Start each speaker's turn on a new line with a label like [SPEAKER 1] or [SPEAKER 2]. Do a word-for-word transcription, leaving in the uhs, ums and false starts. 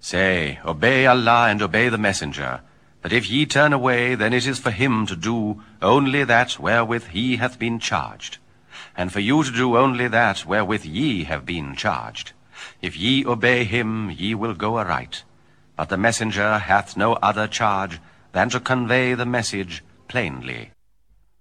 [SPEAKER 1] Say, obey Allah and obey the messenger. But if ye turn away, then it is for him to do only that wherewith he hath been charged, and for you to do only that wherewith ye have been charged. If ye obey him, ye will go aright. But the messenger hath no other charge than to convey the message plainly.